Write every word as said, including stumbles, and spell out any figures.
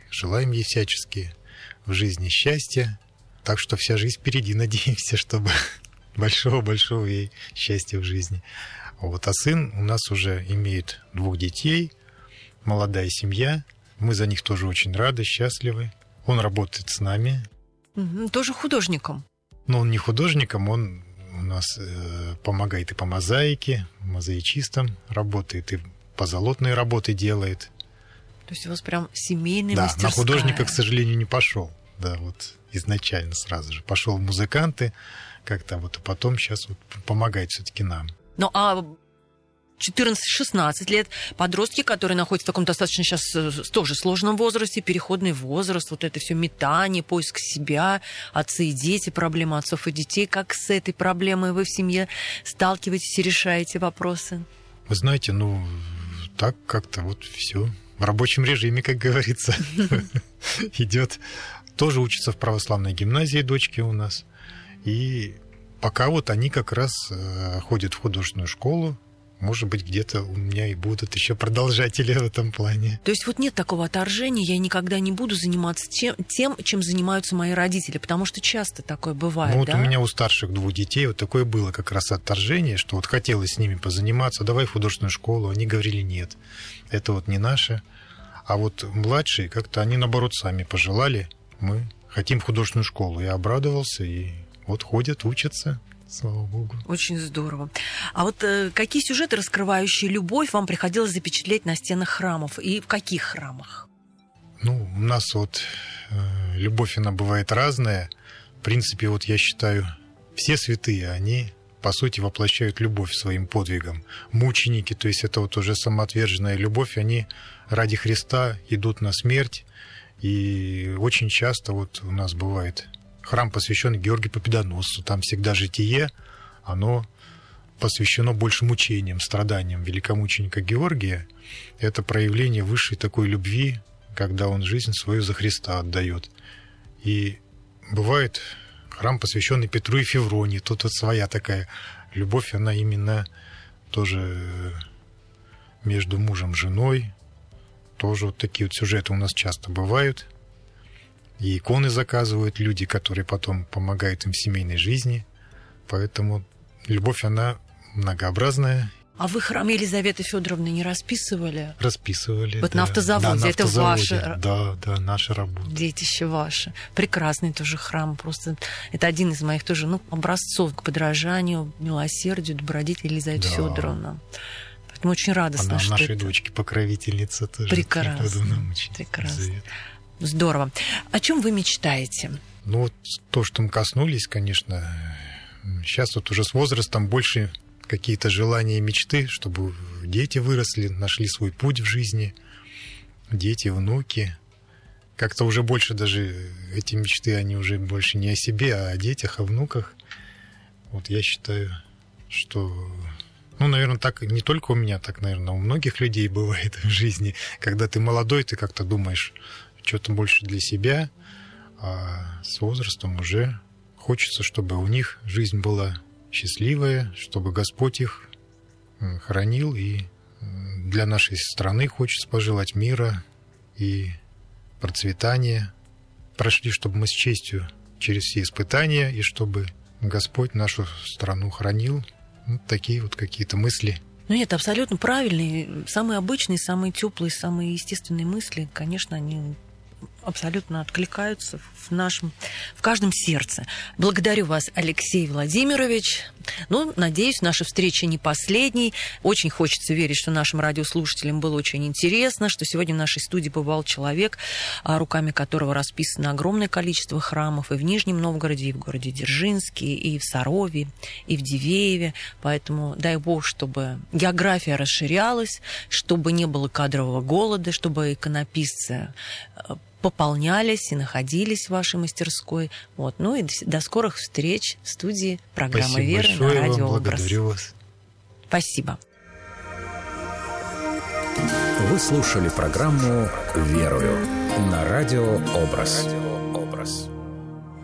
желаем ей всячески в жизни счастья. Так что вся жизнь впереди, надеемся, чтобы большого-большого ей счастья в жизни. Вот. А сын у нас уже имеет двух детей, молодая семья. Мы за них тоже очень рады, счастливы. Он работает с нами. Тоже художником. Но он не художником, он у нас э, помогает и по мозаике, мозаичистом, работает и позолотные работы делает. То есть у вас прям семейная да, мастерская. На художника, к сожалению, не пошел. Да, вот изначально сразу же. Пошел в музыканты как-то, вот, а потом сейчас вот помогает все-таки нам. Ну, а четырнадцать-шестнадцать лет, подростки, которые находятся в таком достаточно сейчас тоже сложном возрасте, переходный возраст, вот это все метание, поиск себя, отцы и дети, проблема отцов и детей. Как с этой проблемой вы в семье сталкиваетесь и решаете вопросы? Вы знаете, ну, так как-то вот все в рабочем режиме, как говорится, идет. Тоже учатся в православной гимназии дочки у нас. И пока вот они как раз ходят в художественную школу. Может быть, где-то у меня и будут еще продолжатели в этом плане. То есть вот нет такого отторжения, я никогда не буду заниматься тем, тем, чем занимаются мои родители, потому что часто такое бывает, ну, вот да? У меня у старших двух детей вот такое было как раз отторжение, что вот хотелось с ними позаниматься, давай в художественную школу, они говорили нет, это вот не наше. А вот младшие как-то, они наоборот сами пожелали, мы хотим в художественную школу. Я обрадовался, и вот ходят, учатся. Слава Богу. Очень здорово. А вот э, какие сюжеты, раскрывающие любовь, вам приходилось запечатлеть на стенах храмов? И в каких храмах? Ну, у нас вот э, любовь, она бывает разная. В принципе, вот я считаю, все святые, они, по сути, воплощают любовь своим подвигом. Мученики, то есть это вот уже самоотверженная любовь, они ради Христа идут на смерть. И очень часто вот у нас бывает... Храм, посвященный Георгию Победоносцу. Там всегда житие, оно посвящено больше мучениям, страданиям великомученика Георгия. Это проявление высшей такой любви, когда он жизнь свою за Христа отдает. И бывает храм, посвященный Петру и Февронии. Тут вот своя такая любовь, она именно тоже между мужем и женой. Тоже вот такие вот сюжеты у нас часто бывают. И иконы заказывают люди, которые потом помогают им в семейной жизни. Поэтому любовь, она многообразная. А вы храм Елизаветы Федоровны не расписывали? Расписывали. Вот да. на автозаводе. Да, на это автозаводе. ваше. Да, да, наша работа. Детище ваше. Прекрасный тоже храм. Просто это один из моих тоже ну, образцов к подражанию, милосердию, добродетели Елизаветы да. Федоровны. Поэтому очень радостно, Она что нашей это... дочке покровительница тоже. Прекрасно. Прекрасно. Здорово. О чем вы мечтаете? Ну, вот то, что мы коснулись, конечно, сейчас вот уже с возрастом больше какие-то желания и мечты, чтобы дети выросли, нашли свой путь в жизни, дети, внуки. Как-то уже больше даже эти мечты, они уже больше не о себе, а о детях, о внуках. Вот я считаю, что... Ну, наверное, так не только у меня, так, наверное, у многих людей бывает в жизни. Когда ты молодой, ты как-то думаешь... что-то больше для себя, а с возрастом уже хочется, чтобы у них жизнь была счастливая, чтобы Господь их хранил, и для нашей страны хочется пожелать мира и процветания. Прошли, чтобы мы с честью через все испытания, и чтобы Господь нашу страну хранил. Вот такие вот какие-то мысли. Ну нет, абсолютно правильные, самые обычные, самые теплые, самые естественные мысли, конечно, они абсолютно откликаются в нашем, в каждом сердце. Благодарю вас, Алексей Владимирович. Ну, надеюсь, наша встреча не последней. Очень хочется верить, что нашим радиослушателям было очень интересно, что сегодня в нашей студии бывал человек, руками которого расписано огромное количество храмов и в Нижнем Новгороде, и в городе Дзержинске, и в Сарове, и в Дивееве. Поэтому дай Бог, чтобы география расширялась, чтобы не было кадрового голода, чтобы иконописцы пополнялись и находились в вашей мастерской. Вот. Ну и до скорых встреч в студии программы Спасибо «Вера» большое на Радио вам, Образ. Благодарю вас. Спасибо. Вы слушали программу «Верую» на Радио Образ.